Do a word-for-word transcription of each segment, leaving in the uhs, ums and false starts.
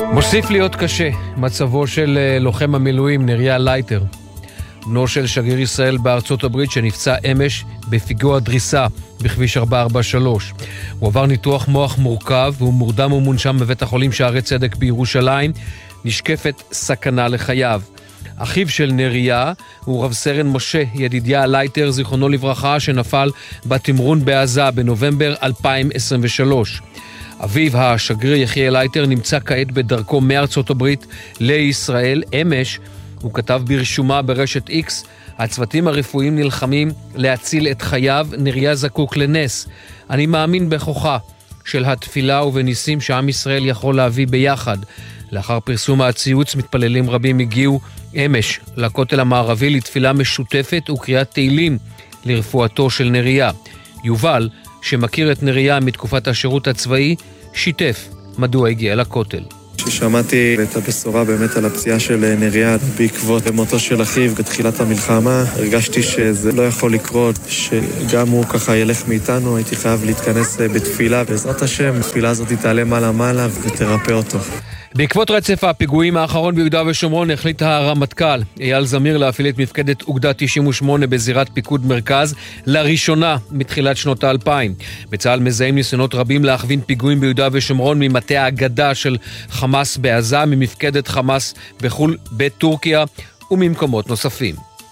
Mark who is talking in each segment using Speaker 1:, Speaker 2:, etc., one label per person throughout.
Speaker 1: מוסיף להיות קשה מצבו של לוחם המילואים נריה לייטר, בנו של שגריר ישראל בארצות הברית שנפצע אמש בפיגוע דריסה בכביש ארבע ארבע שלוש. הוא עבר ניתוח מוח מורכב והוא מורדם ומונשם בבית החולים שערי צדק בירושלים. נשקפת סכנה לחייו. אחיו של נריה הוא רב סרן משה ידידיה לייטר, זיכרונו לברכה, שנפל בתמרון בעזה בנובמבר אלפיים עשרים ושלוש. אביו השגריר יחיאל לייטר נמצא כעת בדרכו מארצות הברית לישראל. אמש הוא כתב ברשומה ברשת איקס, הצוותים הרפואיים נלחמים להציל את חייו, נריה זקוק לנס. אני מאמין בכוחה של התפילה ובניסים שעם ישראל יכול להביא ביחד. לאחר פרסום הציוץ, מתפללים רבים הגיעו אמש לכותל המערבי לתפילה משותפת וקריאת תהילים לרפואתו של נריה. יובל, שמכיר את נריה מתקופת השירות הצבאי, שיתף מדוע הגיע לכותל.
Speaker 2: כששמעתי את הבשורה באמת על הפציעה של נריה בעקבות מותו של אחיו בתחילת המלחמה, הרגשתי שזה לא יכול לקרות, שגם הוא ככה ילך מאיתנו. הייתי חייב להתכנס בתפילה, בעזרת השם התפילה הזאת תעלה מעלה מעלה ותרפא אותו.
Speaker 1: בעקבות רצף הפיגועים האחרון ביהודה ושומרון החליט הרמטכ"ל אייל זמיר להפעיל את מפקדת אוגדה תשעים ושמונה בזירת פיקוד מרכז לראשונה מתחילת שנות האלפיים. בצה"ל מזהים ניסיונות רבים להכווין פיגועים ביהודה ושומרון ממטה האגדה של חמאס בעזה, ממפקדת חמאס בחול בטורקיה וממקומות נוספים.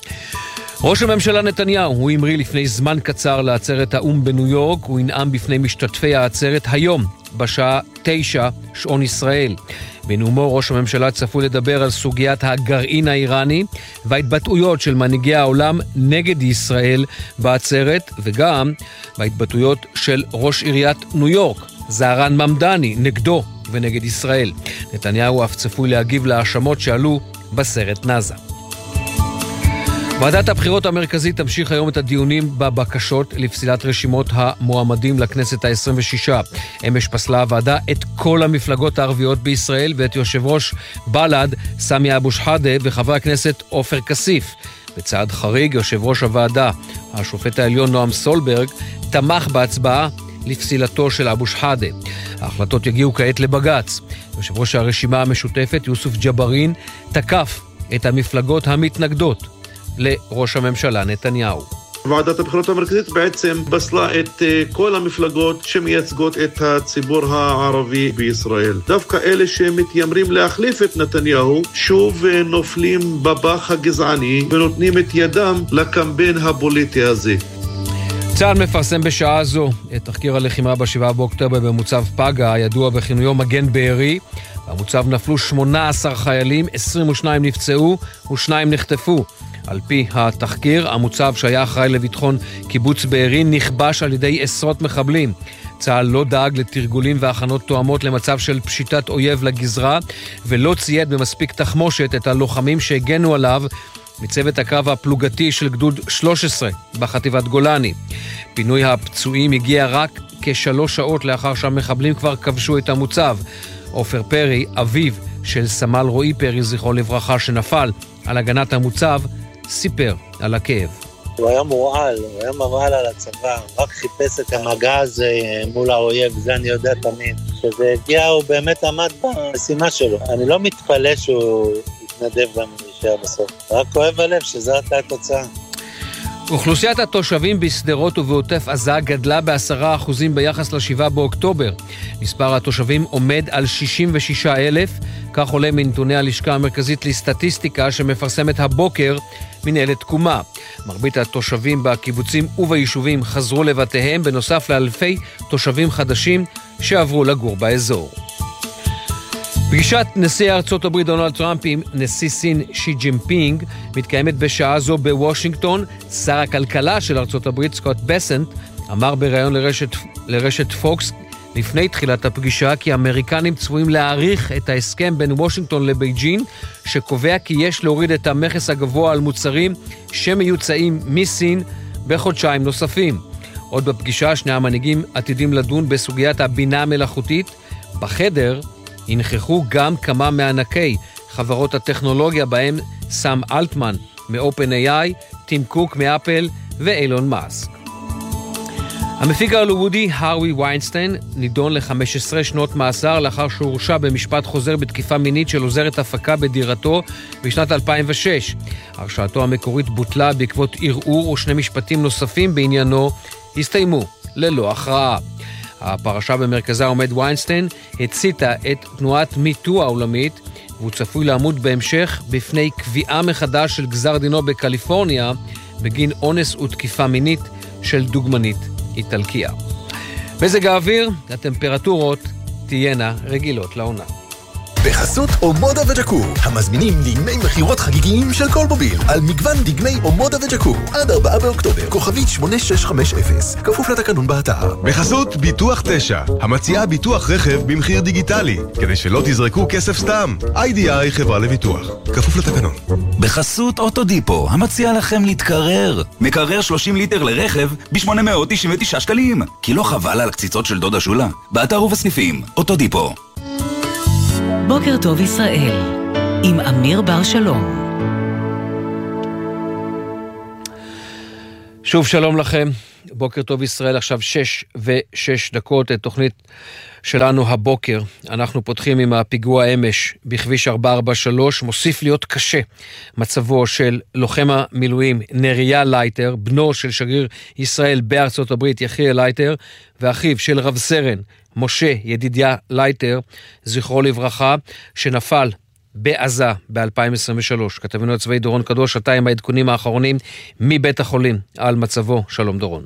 Speaker 1: ראש הממשלה נתניהו הוא המריא לפני זמן קצר לעצרת האום בניו יורק. הוא ינאם בפני משתתפי העצרת היום בשעה תשע שעון ישראל. בנאומו ראש הממשלה צפוי לדבר על סוגיית הגרעין האיראני וההתבטאויות של מנהיגי העולם נגד ישראל בעצרת, וגם בהתבטאויות של ראש עיריית ניו יורק זהרן ממדני נגדו ונגד ישראל. נתניהו אף צפוי להגיב להאשמות שעלו בסרט נאזה. ועדת הבחירות המרכזית תמשיך היום את הדיונים בבקשות לפסילת רשימות המועמדים לכנסת ה-עשרים ושש. אמש פסלה הוועדה את כל המפלגות הערביות בישראל ואת יושב ראש בל"ד סמי אבו שחאדה וחבר הכנסת עופר כסיף. בצעד חריג, יושב ראש הוועדה, השופט העליון נועם סולברג, תמך בהצבעה לפסילתו של אבו שחאדה. ההחלטות יגיעו כעת לבג"ץ. יושב ראש הרשימה המשותפת יוסף ג'בארין תקף את המפלגות המתנגדות לראש הממשלה נתניהו.
Speaker 3: ועדת הבחירות המרכזית בעצם פסלה את כל המפלגות שמייצגות את הציבור הערבי בישראל. דווקא אלה שמתיימרים להחליף את נתניהו שוב נופלים בפח הגזעני ונותנים את ידם לקמפיין הפוליטי הזה.
Speaker 1: צה"ל מפרסם בשעה זו את תחקיר הלחימה בשבעה באוקטובר במוצב פגה, הידוע בכינויו מגן בארי. במוצב נפלו שמונה עשר חיילים, עשרים ושניים נפצעו ושניים נחטפו. על פי התחקיר, המוצב שהיה אחראי לביטחון קיבוץ בארי נכבש על ידי עשרות מחבלים. צה"ל לא דאג לתרגולים והכנות תואמות למצב של פשיטת אויב לגזרה, ולא צייד במספיק תחמושת את הלוחמים שהגנו עליו מצוות הקרב הפלוגתי של גדוד שלוש עשרה בחטיבת גולני. פינוי הפצועים הגיע רק כשלוש שעות לאחר שהמחבלים כבר כבשו את המוצב. עופר פרי, אביו של סמל רועי פרי זכרו לברכה שנפל על הגנת המוצב, סיפר על הכאב.
Speaker 4: הוא היה מורעל, הוא היה מורעל על הצבא, רק חיפש את המגע הזה מול האויב, זה אני יודע תמיד. כשזה הגיע הוא באמת עמד במשימה שלו. אני לא מתפלא שהוא התנדב גם להישאר בסוף. רק כואב הלב שזו הייתה התוצאה.
Speaker 1: אוכלוסיית התושבים בשדרות ובעוטף עזה גדלה בעשרה אחוזים ביחס לשבעה באוקטובר. מספר התושבים עומד על שישים ושישה אלף, כך עולה מנתוני הלשכה המרכזית לסטטיסטיקה שמפרסמת הבוקר מנהלת תקומה. מרבית התושבים בקיבוצים וביישובים חזרו לבתיהם, בנוסף לאלפי תושבים חדשים שעברו לגור באזור. פגישת נשיא ארצות הברית דונלד טראמפ עם נשיא סין שי ג'ינפינג מתקיימת בשעה זו בוושינגטון. שר הכלכלה של ארצות הברית סקוט בסנט אמר בראיון לרשת, לרשת פוקס לפני תחילת הפגישה כי האמריקנים צפויים להאריך את ההסכם בין וושינגטון לבייג'ין שקובע כי יש להוריד את המכס הגבוה על מוצרים שמיוצאים מסין בחודשיים נוספים. עוד בפגישה שני המנהיגים עתידים לדון בסוגיית הבינה המלאכותית. בחדר ינכחו גם כמה מענקי חברות הטכנולוגיה בהם סם אלטמן מ-אופן איי איי, טים קוק מאפל ואילון מאסק. המפיק ההוליוודי הארווי ויינסטיין נידון ל-חמש עשרה שנות מאסר לאחר שהורשע במשפט חוזר בתקיפה מינית של עוזרת הפקה בדירתו בשנת אלפיים ושש. הרשעתו המקורית בוטלה בעקבות ערעור ושני משפטים נוספים בעניינו הסתיימו ללא הכרעה. הפרשה במרכזה עומד ויינסטיין הציתה את תנועת מיטו העולמית, והוא צפוי לעמוד בהמשך בפני קביעה מחדש של גזר דינו בקליפורניה בגין אונס ותקיפה מינית של דוגמנית איטלקיה. מזג האוויר, הטמפרטורות תהיינה רגילות לעונה.
Speaker 5: בחסות אומודה וג'קו, המזמינים דגמי מחירות חגיגיים של כל מוביל, על מגוון דגמי אומודה וג'קו, עד ארבעה באוקטובר, כוכבית שמונה שש חמש אפס, כפוף לתקנון באתר.
Speaker 6: בחסות ביטוח תשע, המציעה ביטוח רכב במחיר דיגיטלי, כדי שלא תזרקו כסף סתם. איי די איי חברה לביטוח, כפוף לתקנון.
Speaker 7: בחסות אוטודיפו, המציעה לכם להתקרר. מקרר שלושים ליטר לרכב ב-שמונה מאות תשעים ותשעה שקלים. כי לא חבל על הקציצות של דודה שולה? באתר ובסניפים, אוטודיפו.
Speaker 8: בוקר טוב ישראל, עם אמיר בר שלום.
Speaker 1: שוב שלום לכם, בוקר טוב ישראל, עכשיו שש ושש דקות, את תוכנית שלנו הבוקר. אנחנו פותחים עם הפיגוע אמש בכביש ארבע ארבע שלוש, מוסיף להיות קשה מצבו של לוחם המילואים נריה לייטר, בנו של שגריר ישראל בארצות הברית יחיאל לייטר, ואחיו של רב סרן משה ידידיה לייטר, זכרו לברכה, שנפל בעזה ב-אלפיים עשרים ושלוש. כתבנו הצבאי דורון קדוש, אתה עם העדכונים האחרונים מבית החולים על מצבו. שלום דורון.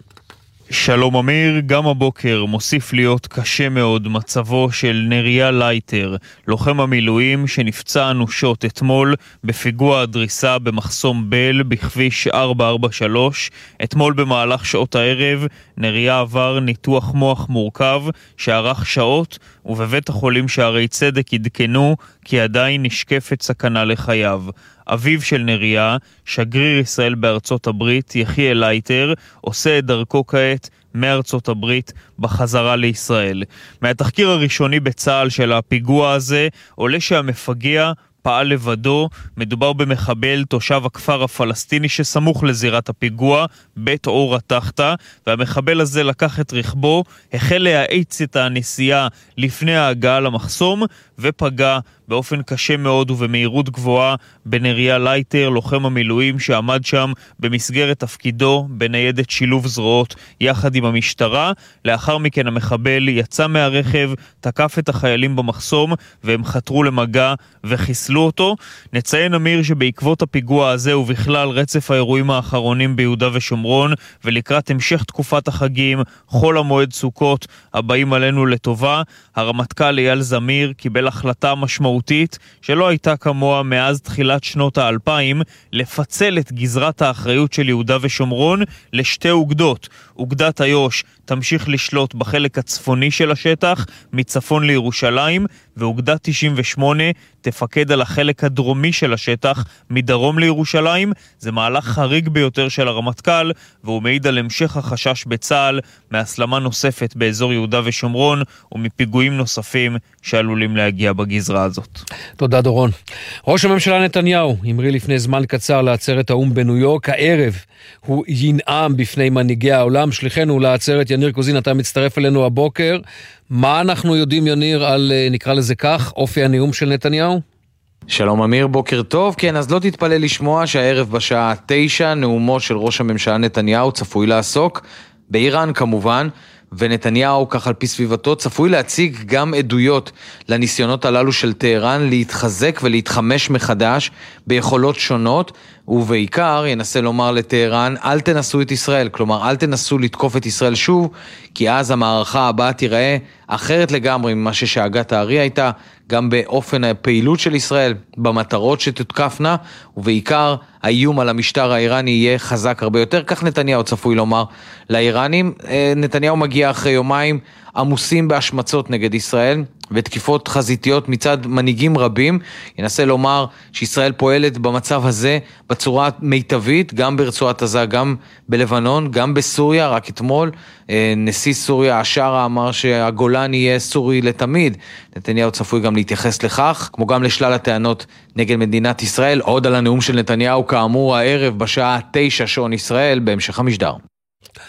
Speaker 9: שלום אמיר, גם הבוקר מוסיף להיות קשה מאוד מצבו של נריה לייטר, לוחם המילואים שנפצע אנושות אתמול בפיגוע הדריסה במחסום בל בכביש ארבע ארבע שלוש. אתמול במהלך שעות הערב נריה עבר ניתוח מוח מורכב שערך שעות, ובבית החולים שערי צדק עדכנו כי עדיין נשקפת סכנה לחייו. אביו של נריה, שגריר ישראל בארצות הברית, יחיאל לייטר, עושה את דרכו כעת מארצות הברית בחזרה לישראל. מהתחקיר הראשוני בצה"ל של הפיגוע הזה עולה שהמפגע פעל לבדו. מדובר במחבל תושב הכפר הפלסטיני שסמוך לזירת הפיגוע, בית אור התחתה, והמחבל הזה לקח את רכבו, החל להאיץ את הנסיעה לפני ההגעה למחסום, ופגע באופן קשה מאוד ובמהירות גבוהה בנריה לייטר, לוחם המילואים שעמד שם במסגרת תפקידו בניידת שילוב זרועות יחד עם המשטרה. לאחר מכן המחבל יצא מהרכב, תקף את החיילים במחסום, והם חתרו למגע וחיסלו אותו. נציין אמיר שבעקבות הפיגוע הזה ובכלל רצף האירועים האחרונים ביהודה ושומרון, ולקראת המשך תקופת החגים, חול המועד סוכות הבאים עלינו לטובה, הרמטכ"ל אייל זמיר קיבל החלטה משמעותית שלא הייתה כמוה מאז תחילת שנות האלפיים, לפצל את גזרת האחריות של יהודה ושומרון לשתי אוגדות. אוגדת איו"ש תמשיך לשלוט בחלק הצפוני של השטח מצפון לירושלים, ואוגדת תשעים ושמונה תפקד על החלק הדרומי של השטח מדרום לירושלים. זה מהלך חריג ביותר של הרמטכ"ל, והוא מעיד על המשך החשש בצה"ל מהסלמה נוספת באזור יהודה ושומרון ומפיגועים נוספים שעלולים להגיע בגזרה הזאת.
Speaker 1: תודה דורון. ראש הממשלה נתניהו המריא לפני זמן קצר לעצרת האום בניו יורק. הערב הוא ינאם בפני מנהיגי העולם. שליחנו לעצרת יניר קוזין, אתה מצטרף אלינו הבוקר. מה אנחנו יודעים, יניר, על, נקרא לזה כך, אופי הנאום של נתניהו?
Speaker 10: שלום אמיר, בוקר טוב. כן, אז לא תתפלא לשמוע שהערב בשעה תשע נאומו של ראש הממשלה נתניהו צפוי לעסוק באיראן כמובן, ונתניהו, כך על פי סביבתו, צפוי להציג גם עדויות לניסיונות הללו של טהרן להתחזק ולהתחמש מחדש ביכולות שונות, ובעיקר ינסה לומר לטהרן, אל תנסו את ישראל, כלומר אל תנסו לתקוף את ישראל שוב, כי אז המערכה הבאה תיראה אחרת לגמרי ממה ששאגת הארי הייתה, גם באופן הפעילות של ישראל, במטרות שתתקפנה, ובעיקר האיום על המשטר האיראני יהיה חזק הרבה יותר. כך נתניהו צפוי לומר לאיראנים. נתניהו מגיע אחרי יומיים עמוסים בהשמצות נגד ישראל ותקיפות חזיתיות מצד מנהיגים רבים. ינסה לומר שישראל פועלת במצב הזה בצורה מיטבית, גם ברצועת עזה, גם בלבנון, גם בסוריה. רק אתמול נשיא סוריה אשרה אמר שהגולן יהיה סורי לתמיד. נתניהו צפוי גם להתייחס לכך, כמו גם לשלל הטענות נגד מדינת ישראל. עוד על הנאום של נתניהו כאמור הערב בשעה תשע שעון ישראל בהמשך המשדר.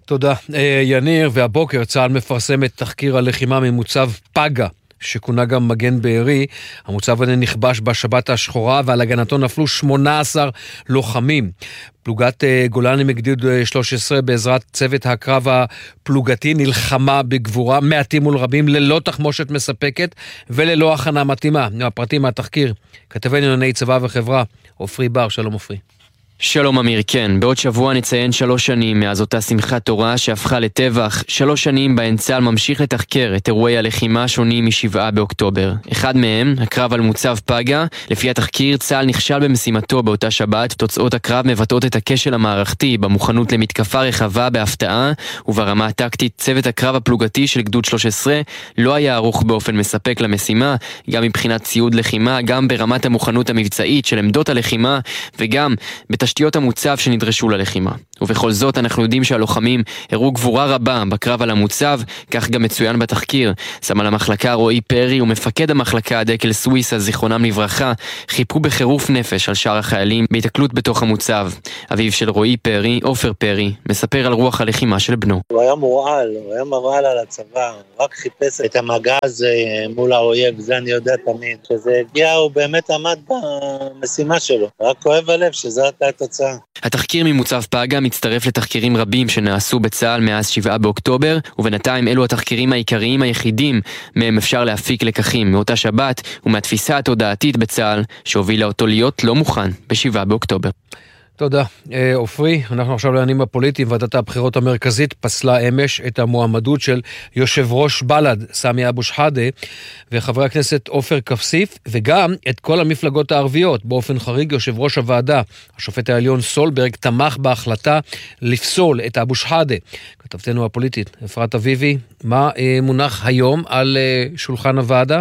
Speaker 1: תודה, יניר. והבוקר צה"ל מפרסם את תחקיר הלחימה ממוצב פגה, שכונה גם מגן בארי. המוצב הזה נכבש בשבת השחורה, ועל הגנתו נפלו שמונה עשר לוחמים. פלוגת גולני מגדוד שלוש עשרה בעזרת צוות הקרב הפלוגתי נלחמה בגבורה, מעטים מול רבים, ללא תחמושת מספקת וללא הכנה מתאימה. הפרטים מהתחקיר, כתבנו לענייני צבא וחברה, עופרי בר. שלום עופרי.
Speaker 11: שלום אמיר, כן, בעוד שבוע נציין שלוש שנים מאז אותה שמחת תורה שהפכה לטבח, שלוש שנים בהן צה"ל ממשיך לתחקר את אירועי הלחימה השונים משבעה באוקטובר. אחד מהם, הקרב על מוצב פגה. לפי התחקיר, צה"ל נכשל במשימתו באותה שבת. תוצאות הקרב מבטאות את הכשל המערכתי במוכנות למתקפה רחבה בהפתעה, וברמה הטקטית צוות הקרב הפלוגתי של גדוד שלוש עשרה לא היה ערוך באופן מספק למשימה, גם מבחינת ציוד לחימה, גם ברמת המוכנות המבצעית של עמדות הלחימה, וגם בת תשתיות המוצב שנדרשו ללחימה. ובכל זאת אנחנו יודעים שהלוחמים הראו גבורה רבה בקרב על המוצב, כך גם מצוין בתחקיר. סמל המחלקה רועי פרי ומפקד המחלקה דקל סוויסה, זיכרונם לברכה, חיפו בחירוף נפש על שאר החיילים בהתקלות בתוך המוצב. אביו של רועי פרי, עופר פרי, מספר על רוח הלחימה של בנו.
Speaker 4: הוא היה מורעל, הוא היה מורעל על הצבא, הוא רק חיפש את המגז מול האויב, זה אני יודע תמיד. כשזה הגיע הוא באמת עמד במשימה שלו, רק כואב הלב שזה הייתה התוצאה.
Speaker 11: התחקיר ממוצב פגה מצטרף לתחקירים רבים שנעשו בצה"ל מאז שבעה באוקטובר, ובינתיים אלו התחקירים העיקריים היחידים מהם אפשר להפיק לקחים מאותה שבת ומהתפיסה התודעתית בצה"ל שהובילה אותו להיות לא מוכן בשבעה באוקטובר.
Speaker 1: תודה, עופרי. אנחנו עכשיו לעניינים הפוליטיים. ועדת הבחירות המרכזית פסלה אמש את המועמדות של יושב ראש בל"ד סמי אבו שחאדה וחברי הכנסת עופר כסיף, וגם את כל המפלגות הערביות. באופן חריג יושב ראש הוועדה, השופט העליון סולברג, תמך בהחלטה לפסול את אבו שחאדה. כתבתנו הפוליטית אפרת אביבי, מה מונח היום על שולחן הוועדה?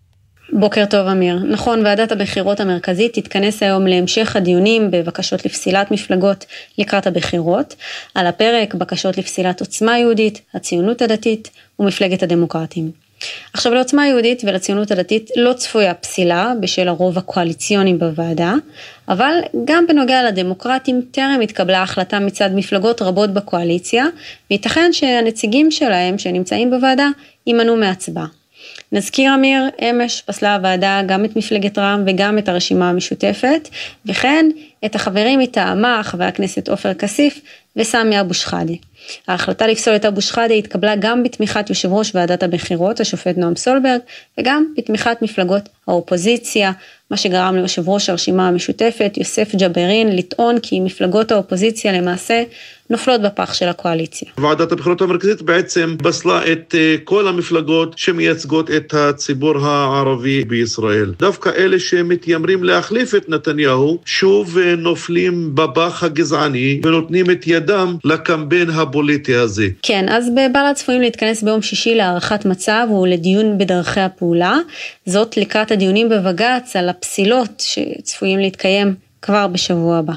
Speaker 12: בוקר טוב אמיר. נכון, ועדת הבחירות המרכזית תתכנס היום להמשך הדיונים בבקשות לפסילת מפלגות לקראת הבחירות. על הפרק בקשות לפסילת עוצמה יהודית, הציונות הדתית ומפלגת הדמוקרטים. עכשיו, לעוצמה יהודית ולציונות הדתית לא צפויה פסילה בשל הרוב הקואליציוני בוועדה, אבל גם בנוגע לדמוקרטים טרם התקבלה החלטה מצד מפלגות רבות בקואליציה, וייתכן שהנציגים שלהם שנמצאים בוועדה יימנעו מהצבעה. נזכיר אמיר, אמש פסלה הוועדה גם את מפלגת רע"מ וגם את הרשימה המשותפת, וכן את החברים מטעמה, חבר הכנסת עופר כסיף וסמי אבו שחאדה. ההחלטה לפסול את אבו שחאדה התקבלה גם בתמיכת יושב ראש ועדת הבחירות, השופט נועם סולברג, וגם בתמיכת מפלגות האופוזיציה, מה שגרם ליושב ראש הרשימה המשותפת, יוסף ג'בארין, לטעון כי מפלגות האופוזיציה למעשה נופלות בפח של הקואליציה.
Speaker 3: ועדת הבחירות המרכזית בעצם פסלה את כל המפלגות שמייצגות את הציבור הערבי בישראל. דווקא אלה שמתיימרים להחליף את נתניהו, שוב נופלים בפח הגזעני ונותנים את ידם לקמפיין הפוליטי הזה.
Speaker 12: כן, אז בבל"ד צפויים להתכנס ביום שישי להערכת מצב ולדיון בדרכי הפעולה. זאת לקראת הדיונים בבג"ץ על הפסילות שצפויים להתקיים כבר בשבוע הבא.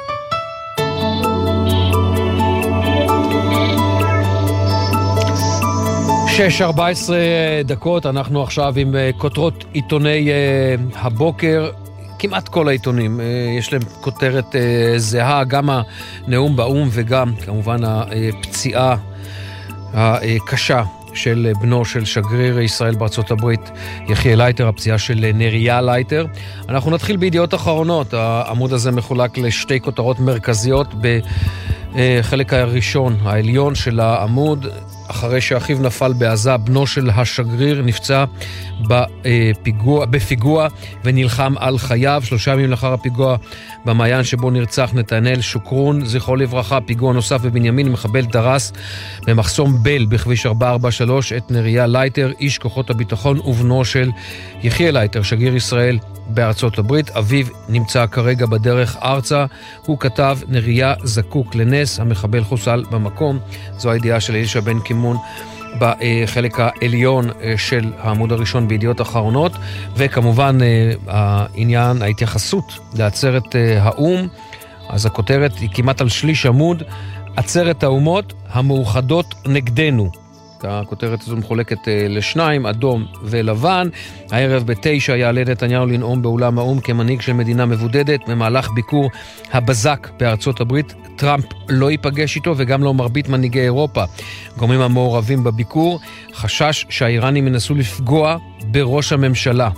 Speaker 1: שש ארבע עשרה דקות, אנחנו עכשיו עם כותרות עיתוני הבוקר. כמעט כל העיתונים יש להם כותרת זהה, גם הנאום באום וגם כמובן הפציעה הקשה של בנו של שגריר ישראל בארצות הברית יחיאל לייטר, הפציעה של נריה לייטר. אנחנו נתחיל בידיעות אחרונות. העמוד הזה מחולק לשתי כותרות מרכזיות. בחלק הראשון, העליון של העמוד, אחרי שאחיו נפל בעזה, בנו של השגריר נפצע בפיגוע, בפיגוע ונלחם על חייו. שלושה ימים לאחר הפיגוע במעיין שבו נרצח נתנאל שוקרון, זכרו לברכה, פיגוע נוסף בבנימין, מחבל דרס במחסום בל בכביש ארבע ארבע שלוש את נריה לייטר, איש כוחות הביטחון ובנו של יחיאל לייטר, שגריר ישראל בארצות הברית. אביו נמצא כרגע בדרך ארצה. הוא כתב, נריה זקוק לנס, המחבל חוסל במקום. זו הידיעה של אלישע בן קימון בחלק העליון של העמוד הראשון בידיעות אחרונות. וכמובן העניין, ההתייחסות לעצרת האום. אז הכותרת היא כמעט על שליש עמוד, עצרת האומות המאוחדות נגדנו. הכותרת הזו מחולקת לשניים, אדום ולבן. הערב בתשע יעלה נתניהו לנאום באולם האום כמנהיג של מדינה מבודדת. במהלך ביקור הבזק בארצות הברית, טראמפ לא ייפגש איתו וגם לא מרבית מנהיגי אירופה. גורמים המעורבים בביקור, חשש שהאיראנים ינסו לפגוע בראש הממשלה.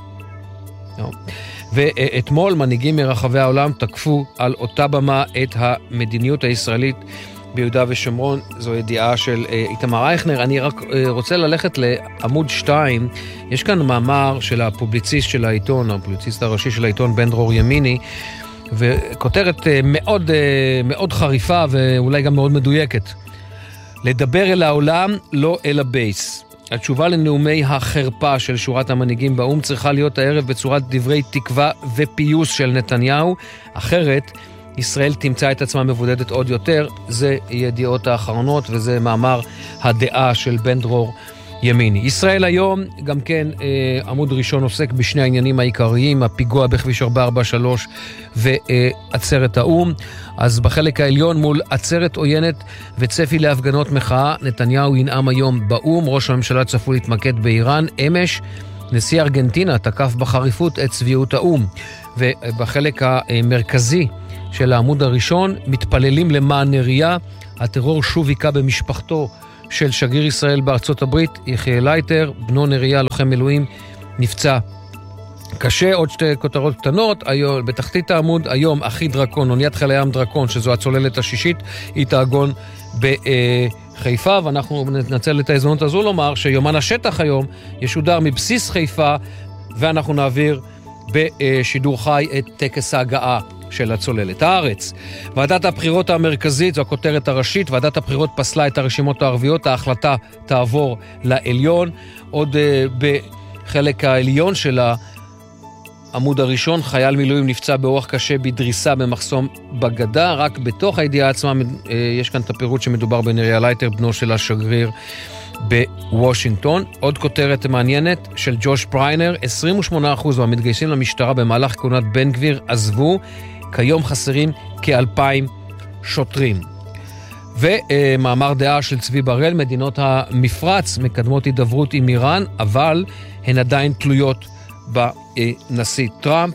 Speaker 1: ואתמול מנהיגים מרחבי העולם תקפו על אותה במה את המדיניות הישראלית ביהודה ושומרון. זו ידיעה של איתמר אייכנר. אני רק רוצה ללכת לעמוד שתיים. יש כאן מאמר של הפובליציסט של העיתון, הפובליציסט הראשי של העיתון בן דרור ימיני, וכותרת מאוד, מאוד חריפה ואולי גם מאוד מדויקת. לדבר אל העולם, לא אל הבייס. התשובה לנאומי החרפה של שורת המנהיגים באום צריכה להיות הערב בצורת דברי תקווה ופיוס של נתניהו, אחרת ישראל תמצא את עצמה מבודדת עוד יותר. זה ידיעות האחרונות וזה מאמר הדעה של בן דרור ימיני. ישראל היום גם כן עמוד ראשון עוסק בשני העניינים העיקריים, הפיגוע בכביש ארבע ארבע שלוש ועצרת האום. אז בחלק העליון מול עצרת עוינת וצפי להפגנות מחאה, נתניהו ינאם היום באום. ראש הממשלה צפוי להתמקד באיראן. אמש נשיא ארגנטינה תקף בחריפות את צביעות האום. ובחלק המרכזי של העמוד הראשון מתפללים למען נריה. הטרור שוב היכה במשפחתו של שגריר ישראל בארצות הברית, יחיאל לייטר. בנו נריה, לוחם מילואים, נפצע קשה. עוד שתי כותרות קטנות, היום, בתחתית העמוד, היום אחי דרקון, אוניית חיל הים דרקון, שזו הצוללת השישית, היא תעגון בחיפה, ואנחנו ננצל את ההזדמנות הזו לומר שיומן השטח היום ישודר מבסיס חיפה, ואנחנו נעביר בשידור חי את טקס ההגעה של הצוללת. הארץ, ועדת הבחירות המרכזית, זו הכותרת הראשית, ועדת הבחירות פסלה את הרשימות הערביות, ההחלטה תעבור לעליון. עוד uh, בחלק העליון של העמוד הראשון, חייל מילואים נפצע באורח קשה בדריסה במחסום בגדה. רק בתוך הידיעה עצמה uh, יש כאן את הפירוט שמדובר בנריה לייטר, בנו של השגריר בוושינגטון. עוד כותרת מעניינת של ג'וש בריינר, עשרים ושמונה אחוז מהמתגייסים למשטרה במהלך כהונת בן גביר עזבו, כיום חסרים כאלפיים שוטרים. ומאמר דעה של צבי בראל, מדינות המפרץ מקדמות הידברות עם איראן, אבל הן עדיין תלויות בנשיא טראמפ.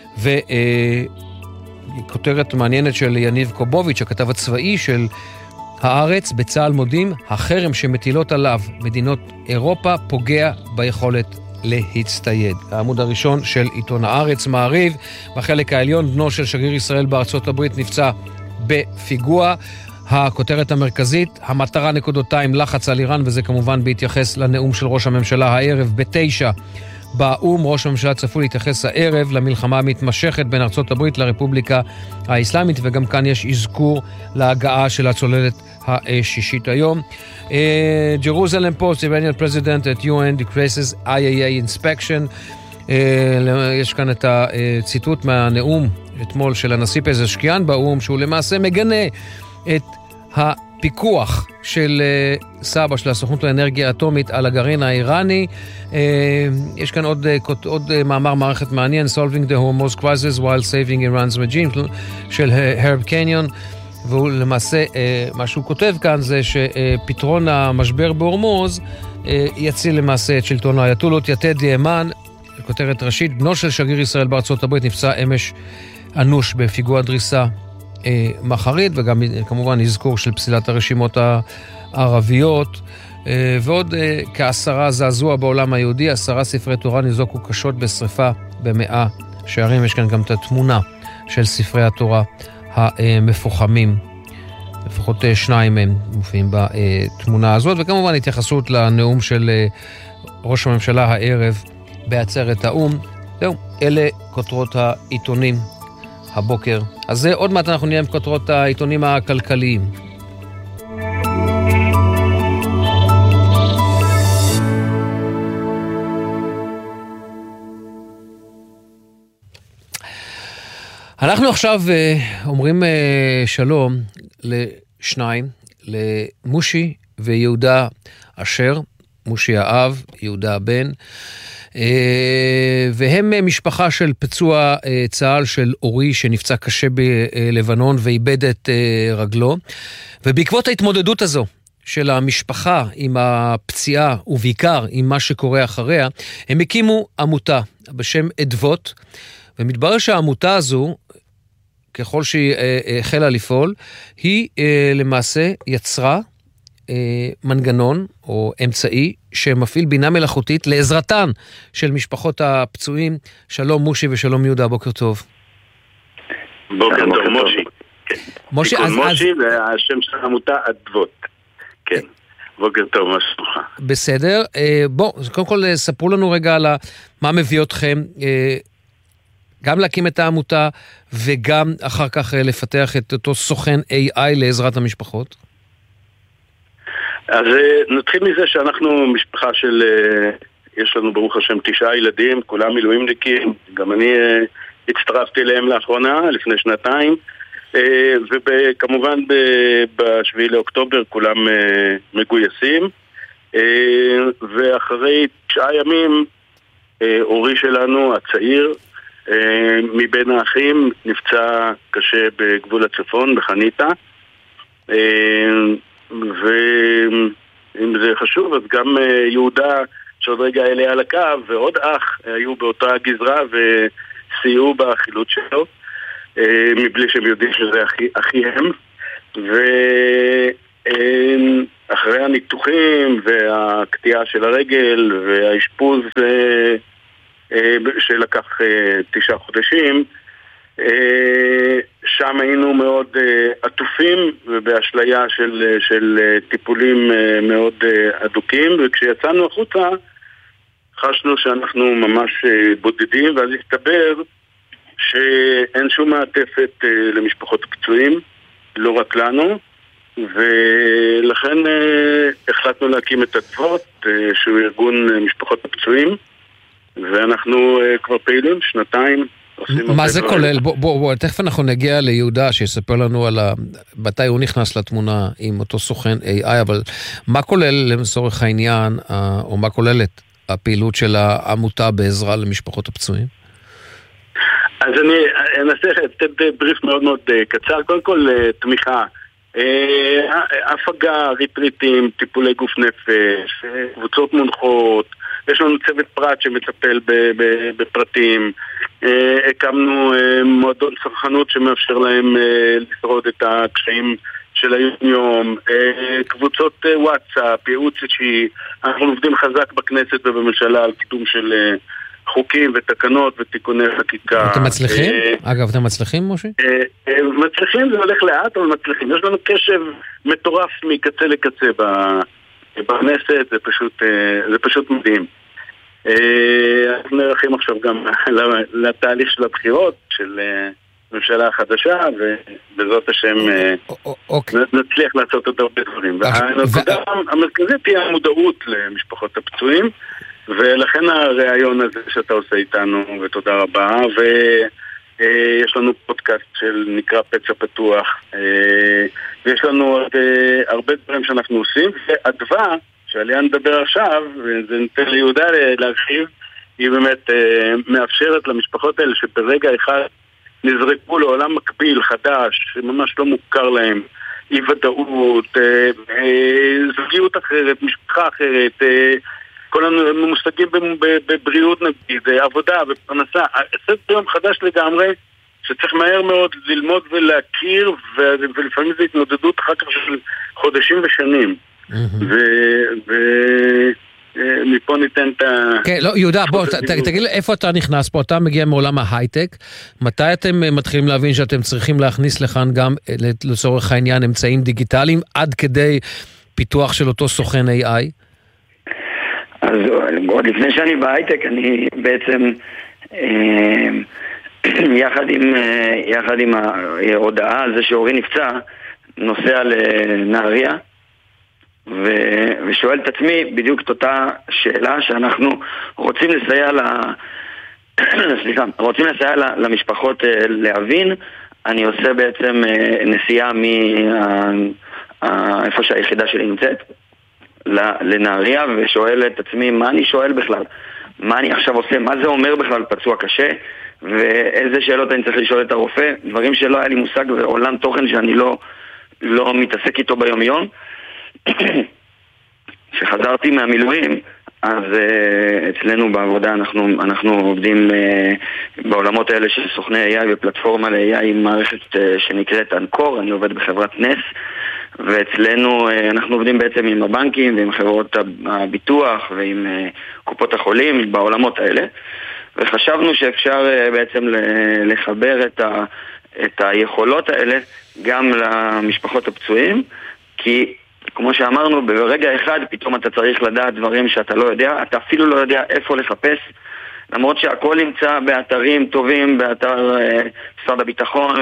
Speaker 1: וכותרת מעניינת של יניב קובוביץ', הכתב הצבאי של הארץ, בצהל מודים, החרם שמטילות עליו מדינות אירופה פוגע ביכולת להצטייד. העמוד הראשון של עיתון הארץ. מעריב, בחלק העליון, בנו של שגריר ישראל בארצות הברית נפצע בפיגוע. הכותרת המרכזית, המטרה נקודותיים לחץ על איראן, וזה כמובן בהתייחס לנאום של ראש הממשלה הערב בתשע באום. ראש הממשלה צפוי להתייחס הערב למלחמה המתמשכת בין ארצות הברית לרפובליקה האסלאמית, וגם כאן יש אזכור להגעה של הצוללת השישית היום. Jerusalem Post, Iranian President at U N decreases I A A inspection. יש כאן את הציטוט מהנאום אתמול של הנשיא פזשקיאן באום, שהוא למעשה מגנה את הפיקוח של סבא של הסוכנות לאנרגיה אטומית על הגרעין האיראני. יש כאן עוד, עוד מאמר מערכת מעניין, Solving the Hormuz Crisis while saving Iran's regime, של הרב קניון, והוא למעשה, מה שהוא כותב כאן זה שפתרון המשבר בהורמוז יציל למעשה את שלטון האייתולות. יתד יאמן, כותרת ראשית, בנו של שגריר ישראל בארצות הברית נפצע אמש אנוש בפיגוע דריסה מחריד, וגם כמובן נזכור של פסילת הרשימות הערביות. ועוד כעשרה זעזוע בעולם היהודי, עשרה ספרי תורה ניזוקו קשות בשריפה במאה שערים. יש כאן גם את התמונה של ספרי התורה המפוחמים, לפחות שניים מהם מופיעים בתמונה הזאת, וכמובן התייחסות לנאום של ראש הממשלה הערב בעצרת האום. זהו, אלה כותרות העיתונים הבוקר. אז זה עוד מעט אנחנו נהיה עם כותרות העיתונים הכלכליים. אנחנו עכשיו אומרים שלום לשניים, למושי ויהודה אשר, מושי האב, יהודה הבן, והם משפחה של פצוע צה"ל של אורי שנפצע קשה בלבנון ואיבד את רגלו, ובעקבות ההתמודדות הזו של המשפחה עם הפציעה, ובעיקר עם מה שקורה אחריה, הם הקימו עמותה בשם אדוות, ומתברר שהעמותה הזו, ככל שהיא החלה לפעול, היא למעשה יצרה מנגנון או אמצעי שמפעיל בינה מלאכותית לעזרתן של משפחות הפצועים. שלום מושי ושלום יהודה, בוקר טוב.
Speaker 13: בוקר טוב מושי.
Speaker 1: מושי, אז...
Speaker 13: מושי והשם של העמותה אדוות. כן, בוקר טוב, מה שלומך?
Speaker 1: בסדר. בוא, קודם כל ספרו לנו רגע על מה מביא אתכם גם להקים את העמותה וגם אחר כך לפתח את אותו סוכן איי איי לעזרת המשפחות.
Speaker 13: אז נתחיל מזה שאנחנו משפחה של, יש לנו ברוך השם תשעה ילדים, כולם מילואימניקים, גם אני הצטרפתי אליהם לאחרונה, לפני שנתיים, וכמובן בשביעי לאוקטובר כולם מגויסים, ואחרי תשעה ימים אורי שלנו, הצעיר, מבין האחים, נפצע קשה בגבול הצפון, בחניתה, ואם זה חשוב, אז גם יהודה שעוד רגע אליה על הקו ועוד אח היו באותה גזרה וסייעו בחילוץ שלו, מבלי שהם יודעים שזה אחי, אחיהם. ואחרי הניתוחים והקטיעה של הרגל והאשפוז שלקח תשעה חודשים, שם היינו מאוד עטופים ובאשליה של, של טיפולים מאוד אדוקים, וכשיצאנו החוצה חשנו שאנחנו ממש בודדים, ואז הסתבר שאין שום מעטפת למשפחות הפצועים, לא רק לנו, ולכן החלטנו להקים את אדוות, שהוא ארגון משפחות הפצועים, ואנחנו כבר פעילים שנתיים.
Speaker 1: מה זה כולל? בוא, בוא, בוא, תכף אנחנו נגיע ליהודה שיספר לנו על מתי הוא נכנס לתמונה עם אותו סוכן איי איי, אבל מה כולל לצורך העניין, או מה כוללת הפעילות של העמותה בעזרה למשפחות הפצועים?
Speaker 13: אז אני אנסה לתת בריף מאוד מאוד קצר. קודם כל תמיכה, הפגה, ריטריטים, טיפולי גוף נפש, קבוצות מונחות, יש לנו צוות פרט שמטפל בפרטים, הקמנו מועדון צרכנות שמאפשר להם לשרוד את הקשיים של היום-יום, קבוצות וואטסאפ, ייעוץ אישי, אנחנו עובדים חזק בכנסת ובממשלה על קידום של חוקים ותקנות ותיקוני חקיקה.
Speaker 1: אתם מצליחים? אגב, אתם מצליחים, משה?
Speaker 13: מצליחים, זה הולך לאט, אבל מצליחים. יש לנו קשב מטורף מקצה לקצה בכנסת, זה פשוט, זה פשוט מדהים. אנחנו נערכים עכשיו גם לתהליך של הבחירות של ממשלה חדשה, ובעזרת השם נצליח לעשות עוד הרבה דברים. והנקודה המרכזית היא המודעות למשפחות הפצועים, ולכן הרעיון הזה שאתה עושה איתנו, ותודה רבה, ויש לנו פודקאסט של נקרא פצע פתוח, ויש לנו עוד הרבה דברים שאנחנו עושים, ואדווה, שעליה נדבר עכשיו, וזה ניתן ליהודה להרחיב, היא באמת מאפשרת למשפחות האלה שברגע אחד נזרקו לעולם מקביל, חדש, שממש לא מוכר להם, אי ודאות, זוגיות אחרת, משפחה אחרת, כל המושגים בבריאות נגיד, עבודה ופרנסה, סדר יום חדש לגמרי, שצריך מהר מאוד ללמוד ולהכיר, ולפעמים זה התמודדות אחר כך של חודשים ושנים. ומפה ניתן את ה...
Speaker 1: כן, לא, יהודה, בוא, תגיד איפה אתה נכנס פה, אתה מגיע מעולם ההייטק, מתי אתם מתחילים להבין שאתם צריכים להכניס לכאן גם לצורך העניין אמצעים דיגיטליים, עד כדי פיתוח של אותו סוכן איי איי?
Speaker 14: אז עוד לפני שאני בהייטק, אני בעצם יחד עם יחד עם ההודעה על זה שאורי נפצע, נוסע לנהריה ושואל את עצמי בדיוק את אותה שאלה שאנחנו רוצים לסייע ל... סליחה, רוצים לסייע למשפחות להבין. אני עושה בעצם נסיעה מאיפה שהיחידה שלי נמצאת לנהריה, ושואל את עצמי מה אני שואל בכלל, מה אני עכשיו עושה, מה זה אומר בכלל פצוע קשה, ואיזה שאלות אני צריך לשאול את הרופא, דברים שלא היה לי מושג, ועולם תוכן שאני לא, לא מתעסק איתו ביום יום. כשחזרתי מהמילואים, אז uh, אצלנו בעבודה אנחנו, אנחנו עובדים uh, בעולמות האלה של סוכני איי איי ופלטפורמה ל-איי איי עם מערכת uh, שנקראת אנקור, אני עובד בחברת נס, ואצלנו uh, אנחנו עובדים בעצם עם הבנקים ועם חברות הביטוח ועם uh, קופות החולים בעולמות האלה, וחשבנו שאפשר uh, בעצם לחבר את, ה, את היכולות האלה גם למשפחות הפצועים, כי כמו שאמרנו, ברגע אחד פתאום אתה צריך לדעת דברים שאתה לא יודע, אתה אפילו לא יודע איפה לחפש, למרות שהכל נמצא באתרים טובים, באתר אה, משרד הביטחון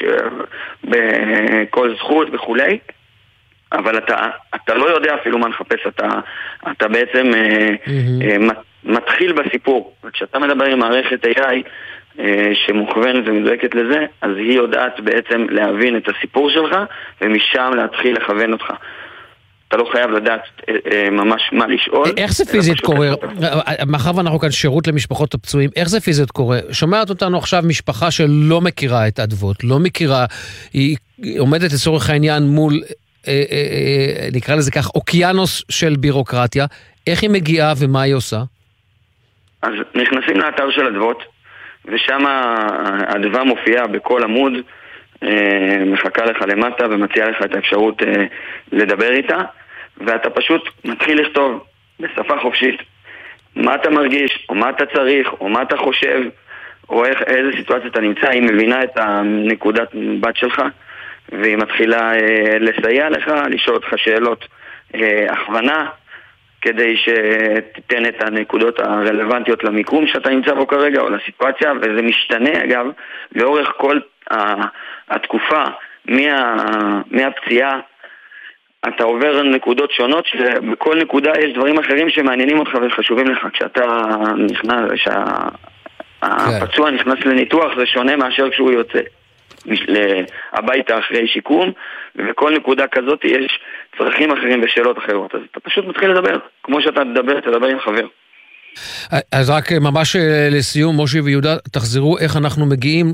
Speaker 14: ובכל זכות וכולי, אבל אתה, אתה לא יודע אפילו מה לחפש, אתה, אתה בעצם אה, mm-hmm. אה, מתחיל בסיפור, וכשאתה מדבר עם מערכת איי איי, שמוכוונת ומדויקת לזה, אז היא יודעת בעצם להבין את הסיפור שלך, ומשם להתחיל לכוון אותך. אתה לא חייב לדעת ממש מה לשאול.
Speaker 1: איך זה פיזית קורה? מאחר ואנחנו כאן שירות למשפחות הפצועים, איך זה פיזית קורה? שומעת אותנו עכשיו משפחה שלא מכירה את אדוות, לא מכירה, היא עומדת לצורך העניין מול, נקרא לזה כך, אוקיינוס של בירוקרטיה, איך היא מגיעה ומה היא עושה?
Speaker 14: אז נכנסים לאתר של אדוות, ושם הדבר מופיע בכל עמוד, מחכה לך למטה ומציע לך את האפשרות לדבר איתה, ואתה פשוט מתחיל לכתוב בשפה חופשית מה אתה מרגיש, או מה אתה צריך, או מה אתה חושב, או איך, איזה סיטואציה אתה נמצא. היא מבינה את הנקודת בת שלך, והיא מתחילה לסייע לך, לשאול אותך שאלות הכוונה, כדי שתיתן את הנקודות הרלוונטיות למיקום שאתה נמצא בו כרגע, או לסיטואציה, וזה משתנה אגב, לאורך כל התקופה, מה, מהפציעה, אתה עובר נקודות שונות, שבכל נקודה יש דברים אחרים שמעניינים אותך וחשובים לך. כשאתה נכנס, כשהפצוע נכנס לניתוח, זה שונה מאשר כשהוא יוצא הביתה אחרי שיקום, ובכל נקודה כזאת יש צרכים אחרים ושאלות אחרות. אז אתה פשוט מתחיל לדבר, כמו שאתה תדבר, תדבר עם חבר.
Speaker 1: אז רק ממש לסיום, מושי ויהודה, תחזרו איך אנחנו מגיעים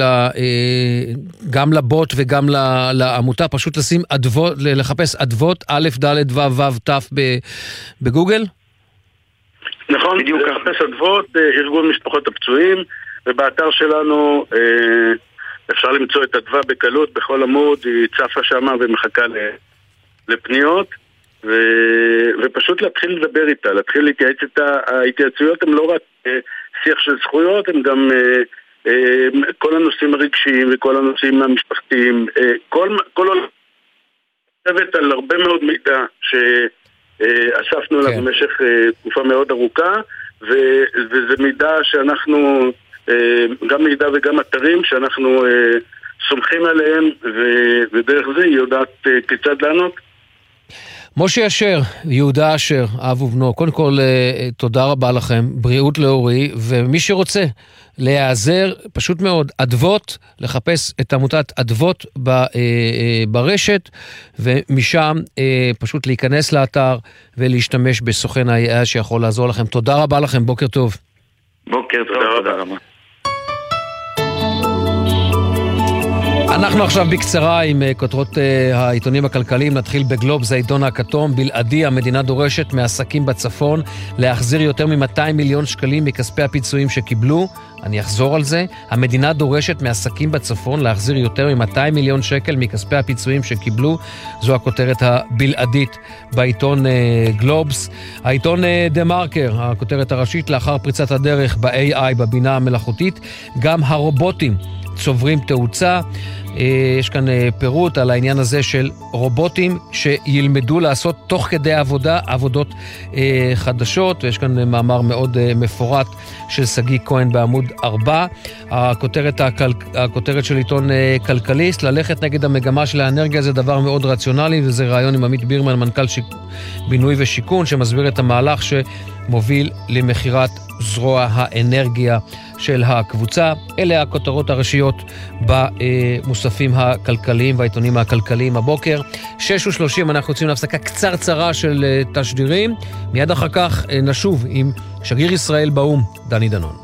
Speaker 1: גם לבוט וגם לעמותה, פשוט לשים אדוות, לחפש אדוות, א', ד', ו', ו', ת' בגוגל?
Speaker 15: נכון, בדיוק, לחפש אדוות, ארגון משפחות הפצועים, ובאתר שלנו אפשר למצוא את אדווה בקלות, בכל עמוד, היא צפה שמה ומחכה לפניות, ו... ופשוט להתחיל לדבר איתה, להתחיל להתייעץ איתה. ההתייעצויות הן לא רק שיח של זכויות, הן גם כל הנושאים הרגשיים וכל הנושאים המשפחתיים, כל, כל עולם צוות על הרבה מאוד מידע שאספנו עליו כן. במשך תקופה מאוד ארוכה, ו... וזה מידע שאנחנו, גם מידע וגם אתרים שאנחנו סומכים עליהם, ו... ודרך זה היא יודעת כיצד לענות.
Speaker 1: משה אשר, יהודה אשר, אב ובנו, קודם כל תודה רבה לכם, בריאות לאורי, ומי שרוצה להיעזר, פשוט מאוד, אדוות, לחפש את עמותת אדוות ברשת, ומשם פשוט להיכנס לאתר ולהשתמש בסוכן ה-איי איי שיכול לעזור לכם. תודה רבה לכם, בוקר טוב.
Speaker 14: בוקר טוב, תודה רבה.
Speaker 1: אנחנו עכשיו בקצרה עם כותרות העיתונים הכלכליים. נתחיל בגלובס, העיתון הכתום. בלעדי, המדינה דורשת מעסקים בצפון להחזיר יותר מ-מאתיים מיליון שקלים מכספי הפיצויים שקיבלו. אני אחזור על זה. המדינה דורשת מעסקים בצפון להחזיר יותר מ-מאתיים מיליון שקל מכספי הפיצויים שקיבלו. זו הכותרת הבלעדית בעיתון גלובס. העיתון דה מרקר, הכותרת הראשית, לאחר פריצת הדרך ב-איי איי, בבינה המלאכותית, גם הרובוטים צוברים תאוצה. יש כאן פירוט על העניין הזה של רובוטים שילמדו לעשות תוך כדי עבודה, עבודות חדשות, ויש כאן מאמר מאוד מפורט של סגי כהן בעמוד ארבע. הכותרת, הכל... הכותרת של עיתון כלכליסט, ללכת נגד המגמה של האנרגיה זה דבר מאוד רציונלי, וזה רעיון עם עמית בירמן, מנכ"ל שיק... בינוי ושיקון, שמסביר את המהלך שמוביל למחירת זרוע האנרגיה של הקבוצה. אלה הכותרות הראשיות במוספים הכלכליים והעיתונים הכלכליים הבוקר. שש ושלושים, אנחנו יוצאים להפסקה קצרצרה של תשדירים. מיד אחר כך נשוב עם שגריר ישראל באום, דני דנון.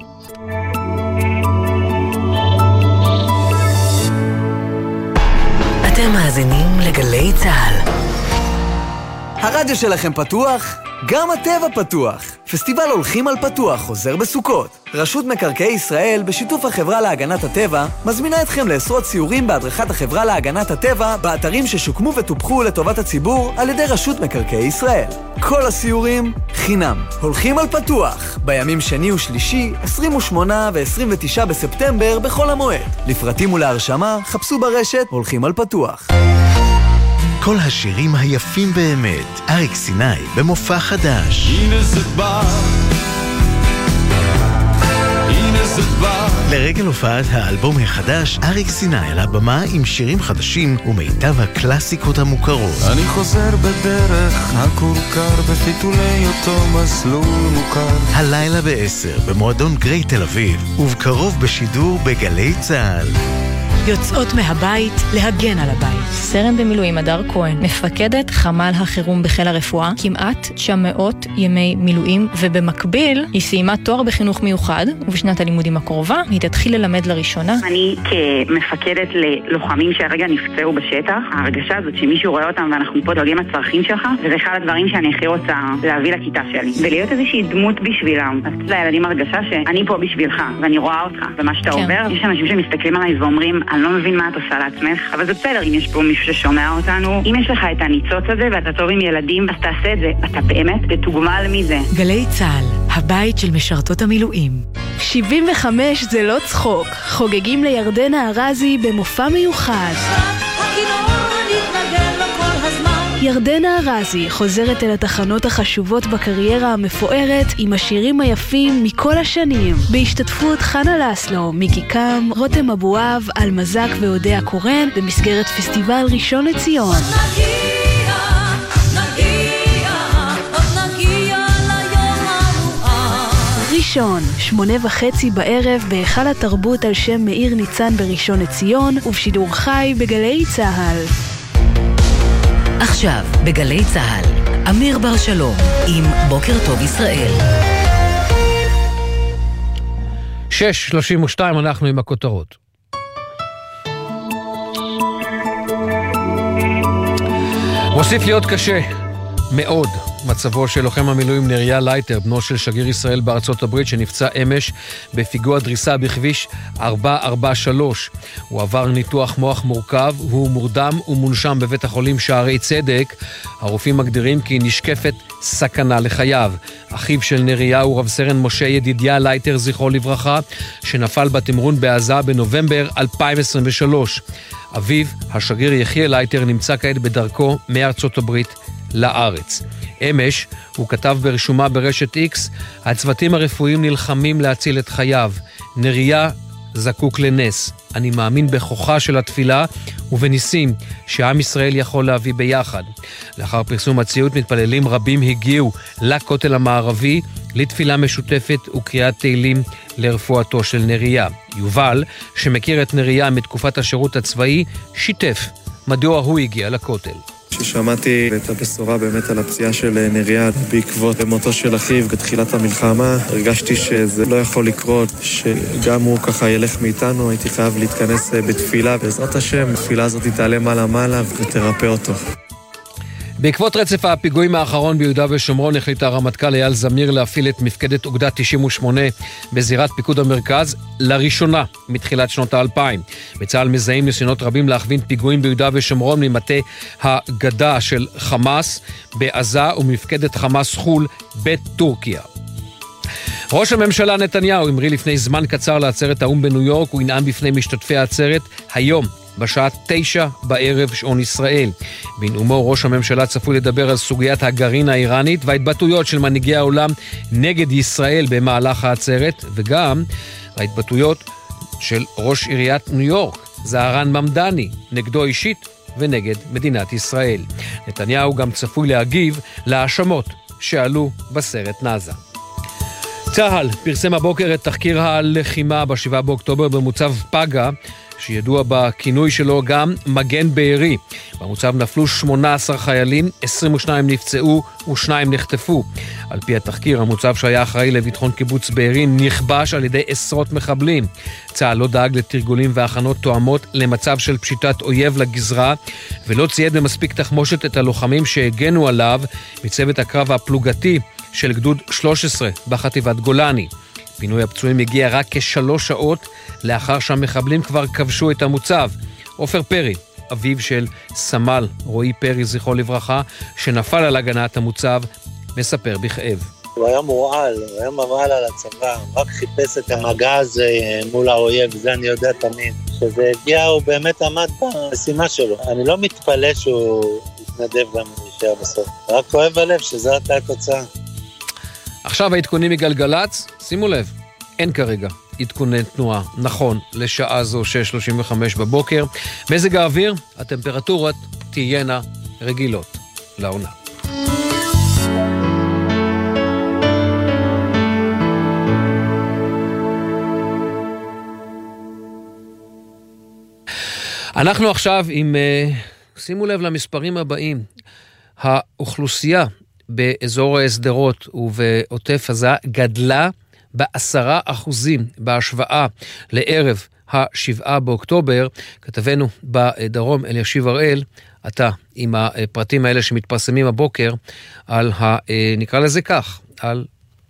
Speaker 8: אתם מאזינים לגלי צהל.
Speaker 16: הרדיו שלכם פתוח? גם הטבע פתוח. פסטיבל הולכים על פתוח חוזר בסוכות. רשות מקרקעי ישראל בשיתוף החברה להגנת הטבע מזמינה אתכם לעשרות סיורים בהדרכת החברה להגנת הטבע באתרים ששוקמו וטופחו לטובת הציבור על ידי רשות מקרקעי ישראל. כל הסיורים חינם. הולכים על פתוח בימים שני ושלישי, עשרים ושמונה ו-עשרים ותשעה בספטמבר בכל המועד. לפרטים ולהרשמה חפשו ברשת הולכים על פתוח.
Speaker 17: כל השירים היפים באמת, אריק סיני במופע חדש.
Speaker 18: הנה זה בא, הנה זה בא.
Speaker 17: לרגל הופעת האלבום החדש, אריק סיני על הבמה עם שירים חדשים ומיטב הקלאסיקות המוכרות.
Speaker 18: אני חוזר בדרך הכורכר בפיתולי אותו מסלול מוכר.
Speaker 17: הלילה בעשר במועדון גרי תל אביב, ובקרוב בשידור בגלי צהל.
Speaker 19: יוצאות מהבית להגן על הבית.
Speaker 20: סרן במילואים הדר כהן, מפקדת חמ"ל החירום בחיל הרפואה, כמעט תשע מאות ימי מילואים, ובמקביל היא סיימה תואר בחינוך מיוחד, ובשנת הלימודים הקרובה היא תתחיל ללמד לראשונה.
Speaker 21: אני כמפקדת ללוחמים שהרגע נפצעו בשטח, ההרגשה הזאת שמישהו רואה אותם ואנחנו פה דואגים לצרכים שלך, וזה אחד הדברים שאני הכי רוצה להביא לכיתה שלי, ולהיות איזושהי דמות בשבילם. אז לילדים הרגשה שאני פה בשבילך, ואני רואה אותך, ומה שאתה כן. עובר, יש אנשים שמסתכלים עליי ואומרים, אני לא מבין מה את עושה לעצמך, אבל זה בסדר אם יש פה מישהו ששומע אותנו. אם יש לך את הניצוץ הזה ואתה טוב עם ילדים, אז תעשה את זה. אתה באמת תתוגמל מזה.
Speaker 19: גלי צהל, הבית של משרתות המילואים. שבעים וחמש זה לא צחוק. חוגגים לירדנה ארזי במופע מיוחד. ירדנה ארזי חוזרת אל התחנות החשובות בקריירה המפוארת עם השירים היפים מכל השנים. בהשתתפות חנה לסלו, מיקי קם, רותם אבואב, אלמזק והודיה קורן במסגרת פסטיבל ראשון לציון. נגיע, נגיע, נגיע ליום המואר. ראשון, שמונה וחצי בערב בהיכל התרבות על שם מאיר ניצן בראשון לציון ובשידור חי בגלי צהל.
Speaker 8: עכשיו, בגלי צהל, אמיר בר שלום, עם בוקר טוב ישראל.
Speaker 1: שש שלושים ושתיים, אנחנו עם הכותרות. מוסיף להיות קשה, מאוד, מצבו של לוחם המילואים נריה לייטר, בנו של שגריר ישראל בארצות הברית, שנפצע אמש בפיגוע דריסה בכביש ארבע ארבע שלוש. הוא עבר ניתוח מוח מורכב, הוא מורדם ומונשם בבית החולים שערי צדק. הרופאים מגדירים כי נשקפת סכנה לחייו. אחיו של נריה הוא רב סרן משה ידידיה לייטר, זכרו לברכה, שנפל בתמרון בעזה בנובמבר אלפיים עשרים ושלוש. אביו, השגריר יחיאל לייטר, נמצא כעת בדרכו מארצות הברית לארץ. אמש הוא כתב ברשומה ברשת איקס, הצוותים הרפואיים נלחמים להציל את חייו. נריה זקוק לנס. אני מאמין בכוחה של התפילה ובניסים שעם ישראל יכול להביא ביחד. לאחר פרסום הציוט, מתפללים רבים הגיעו לכותל המערבי לתפילה משותפת וקריאת תהילים לרפואתו של נריה. יובל, שמכיר את נריה מתקופת השירות הצבאי, שיתף מדוע הוא הגיע לכותל.
Speaker 2: כששמעתי את הבשורה באמת על הפציעה של נריה בעקבות מותו של אחיו בתחילת המלחמה, הרגשתי שזה לא יכול לקרות, שגם הוא ככה ילך מאיתנו. הייתי חייב להתכנס בתפילה, בעזרת השם התפילה הזאת תעלה מעלה מעלה ותרפא אותו.
Speaker 1: בעקבות רצף הפיגועים האחרון ביהודה ושומרון, החליט הרמטכ"ל אייל זמיר להפעיל את מפקדת אוגדה תשעים ושמונה בזירת פיקוד המרכז לראשונה מתחילת שנות האלפיים. בצה"ל מזהים ניסיונות רבים להכווין פיגועים ביהודה ושומרון ממטה הגדה של חמאס בעזה ומפקדת חמאס חול בטורקיה. ראש הממשלה נתניהו המריא לפני זמן קצר לעצרת האו"ם בניו יורק. הוא ינאם בפני משתתפי העצרת היום בשעה תשע בערב שעון ישראל. בנאומו ראש הממשלה צפוי לדבר על סוגיית הגרעין האיראנית וההתבטאויות של מנהיגי העולם נגד ישראל במהלך העצרת, וגם ההתבטאויות של ראש עיריית ניו יורק זהרן ממדני נגדו אישית ונגד מדינת ישראל. נתניהו גם צפוי להגיב להאשמות שעלו בסרט נאזה. צה"ל פרסם הבוקר את תחקיר הלחימה בשבעה באוקטובר במוצב פגה שידוע בכינוי שלו גם מגן בארי. במוצב נפלו שמונה עשר חיילים, עשרים ושניים נפצעו ושניים נחטפו. על פי התחקיר, המוצב שהיה אחראי לביטחון קיבוץ בארי נכבש על ידי עשרות מחבלים. צה"ל לא דאג לתרגולים והכנות תואמות למצב של פשיטת אויב לגזרה, ולא צייד במספיק תחמושת את הלוחמים שהגנו עליו מצוות הקרב הפלוגתי של גדוד שלוש עשרה בחטיבת גולני. פינוי הפצועים הגיע רק כשלוש שעות לאחר שהמחבלים כבר כבשו את המוצב. עופר פרי, אביו של סמל רועי פרי זכרו לברכה, שנפל על הגנת המוצב, מספר בכאב.
Speaker 4: הוא היה מורעל, הוא היה מורעל על הצבא, רק חיפש את המגע הזה מול האויב, זה אני יודע תמיד. כשזה הגיע הוא באמת עמד במשימה שלו. אני לא מתפלא שהוא התנדב גם להישאר בסוף. רק כואב הלב שזה הייתה התוצאה.
Speaker 1: עכשיו העדכונים מגלגלץ, שימו לב, אין כרגע עדכוני תנועה, נכון, לשעה זו שש שלושים וחמש בבוקר. מזג האוויר, הטמפרטורות תהיינה רגילות לעונה. אנחנו עכשיו עם, שימו לב למספרים הבאים, האוכלוסייה באזור הסדרות ובעוטף עזה גדלה בעשרה אחוזים בהשוואה לערב השבעה באוקטובר. כתבנו בדרום אלישיב הראל, אתה עם הפרטים האלה שמתפרסמים הבוקר על, ה, נקרא לזה כך, על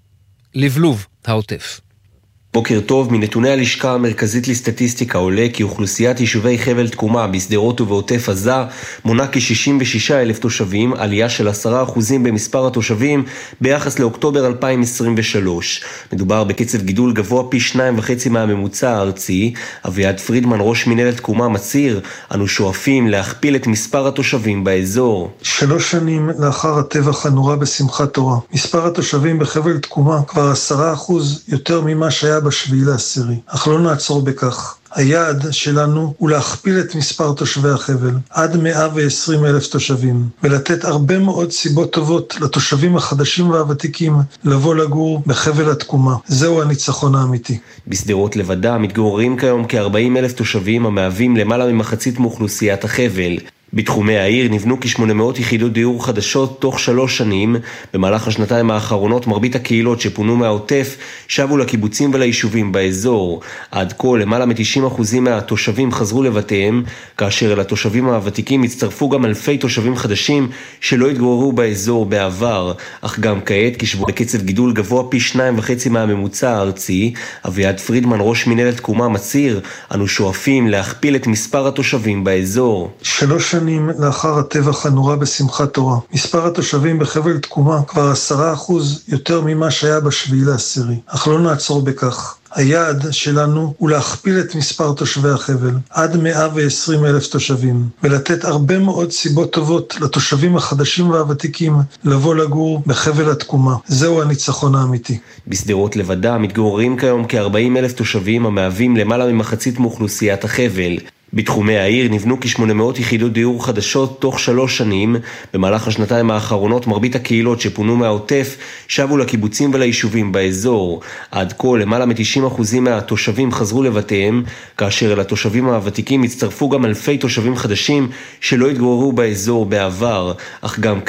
Speaker 1: לבלוב העוטף.
Speaker 5: בוקר טוב, מנתוני הלשכה המרכזית לסטטיסטיקה עולה כי אוכלוסיית יישובי חבל תקומה בשדרות ובעוטף עזה מונה כ-שישים ושישה אלף תושבים, עלייה של עשרה אחוזים במספר התושבים ביחס לאוקטובר אלפיים עשרים ושלוש. מדובר בקצב גידול גבוה פי שניים וחצי מהממוצע הארצי. אביעד פרידמן, ראש מנהלת תקומה, מצהיר, אנו שואפים להכפיל את מספר התושבים באזור.
Speaker 22: שלוש שנים לאחר הטבח הנורא בשמחת תורה, מספר התושבים בחבל תקומה כבר עשרה אחוז יותר ממה שהיה בשביעי לעשירי, אך לא נעצור בכך. היעד שלנו הוא להכפיל את מספר תושבי החבל עד מאה ועשרים אלף תושבים, ולתת הרבה מאוד סיבות טובות לתושבים החדשים והוותיקים לבוא לגור בחבל התקומה. זהו הניצחון האמיתי.
Speaker 5: בשדרות לבדה מתגוררים כיום כ-ארבעים אלף תושבים המהווים למעלה ממחצית מאוכלוסיית החבל. בתחומי העיר נבנו כ-שמונה מאות יחידות דיור חדשות תוך שלוש שנים. במהלך השנתיים האחרונות מרבית הקהילות שפונו מהעוטף שבו לקיבוצים וליישובים באזור. עד כה למעלה מ-תשעים אחוזים מהתושבים חזרו לבתיהם, כאשר לתושבים הוותיקים הצטרפו גם אלפי תושבים חדשים שלא התגוררו באזור בעבר, אך גם כעת כשבו בקצב גידול גבוה פי שניים וחצי מהממוצע הארצי. אביעד פרידמן, ראש מנהלת תקומה, מצהיר, אנו שואפים להכפיל את מספר התושבים באזור.
Speaker 22: שלוש שנים לאחר הטבח הנורא בשמחת תורה, מספר התושבים בחבל תקומה כבר עשרה אחוז יותר ממה שהיה בשביעי לעשירי, אך לא נעצור בכך. היעד שלנו הוא להכפיל את מספר תושבי החבל עד מאה ועשרים אלף תושבים, ולתת הרבה מאוד סיבות טובות לתושבים החדשים והוותיקים לבוא לגור בחבל התקומה. זהו הניצחון האמיתי.
Speaker 5: בשדרות לבדה מתגוררים כיום כ-ארבעים אלף תושבים המהווים למעלה ממחצית מאוכלוסיית החבל. בתחומי העיר נבנו כ-שמונה מאות יחידות דיור חדשות תוך שלוש שנים. במהלך השנתיים האחרונות מרבית הקהילות שפונו מהעוטף שבו לקיבוצים וליישובים באזור. עד כה למעלה מ-תשעים אחוזים מהתושבים חזרו לבתיהם, כאשר לתושבים הוותיקים הצטרפו גם אלפי תושבים חדשים שלא התגוררו באזור בעבר, אך גם